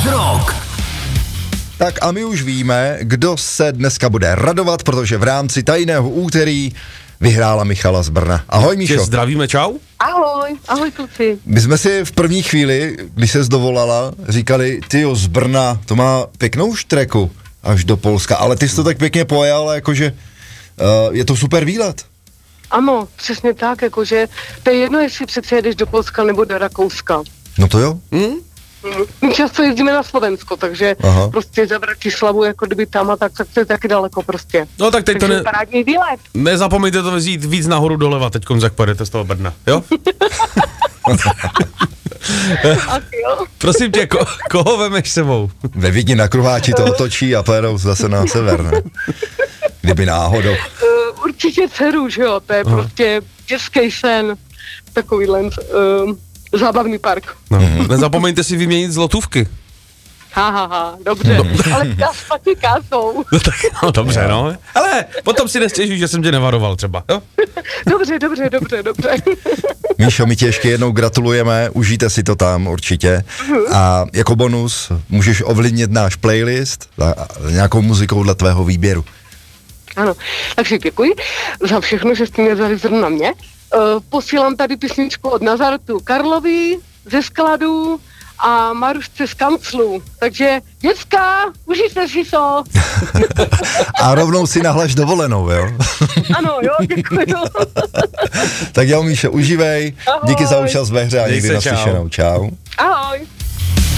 Rock. Tak a my už víme, kdo se dneska bude radovat, protože v rámci tajného úterý vyhrála Michala z Brna. Ahoj, Míšo. Zdravíme, čau. Ahoj kluci. My jsme si v první chvíli, když se zdovolala, říkali, tyjo, z Brna, to má pěknou štreku až do Polska, ale ty jsi to tak pěkně pojal, jakože je to super výlet. Ano, přesně tak, jakože to je jedno, jestli přece jedeš do Polska nebo do Rakouska. No to jo. My často jezdíme na Slovensko, takže prostě za Bratislavu, jako kdyby tam a tak to je taky daleko prostě. No tak teď takže to parádní výlet. nezapomeňte to vzít víc nahoru doleva teďkom, jak pojedete z toho Brna, jo? Asi jo. Prosím tě, koho vemeš sebou? Ve Vídni na Kruháči to otočí a pojedou zase na sever, ne? Kdyby náhodou. Určitě dceru, že jo, to je prostě dětský sen, takovýhle zábavný park. No. Nezapomeňte si vyměnit zlotůvky. Dobře, ale já s taky kásou. No dobře, no. Ale potom si nestěžuj, že jsem tě nevaroval třeba, jo? Dobře. Míšo, my tě ještě jednou gratulujeme, užijte si to tam určitě. A jako bonus můžeš ovlivnit náš playlist nějakou muzikou dle tvého výběru. Ano, takže děkuji za všechno, že jste mě vzali zrovna na mě. Posílám tady písničku od Nazartu Karlovi ze Skladu a Marušce z Kanclu. Takže děcka, užijte si to. A rovnou si nahlaš dovolenou, jo? Ano, jo, děkuji. Tak jo, Míšo, užívej. Ahoj. Díky za účast ve hře a Měj někdy se, naslyšenou. Čau. Ahoj.